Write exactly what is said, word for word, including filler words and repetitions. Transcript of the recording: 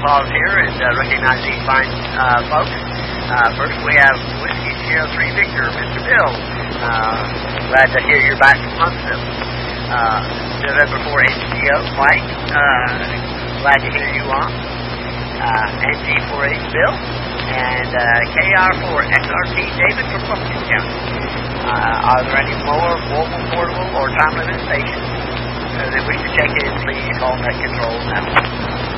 pause here and uh, recognize these fine uh, folks. Uh, first, we have Whiskey Sierra three Victor, Mister Bill. Uh, glad to hear you're back from Huntsville. Uh, November four H G O, Mike. Uh, glad to hear you on. Uh, N G four H Bill. And uh, K R four X R T David from Buffalo County. Uh, are there any more mobile, portable, or time limit stations uh, that we should check in? Please call Net Control now.